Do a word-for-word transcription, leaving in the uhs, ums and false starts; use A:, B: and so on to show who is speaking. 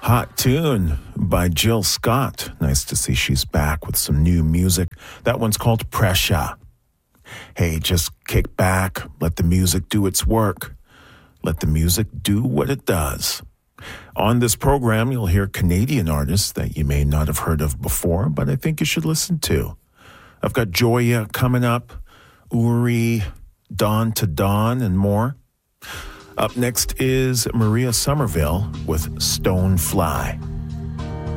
A: Hot tune by Jill Scott. Nice to see she's back with some new music. That one's called Pressure. Hey, just kick back, let the music do its work. Let the music do what it does. On this program, you'll hear Canadian artists that you may not have heard of before, but I think you should listen to. I've got Joya coming up, Uri, Dawn to Dawn, and more. Up next is Maria Somerville with Stonefly.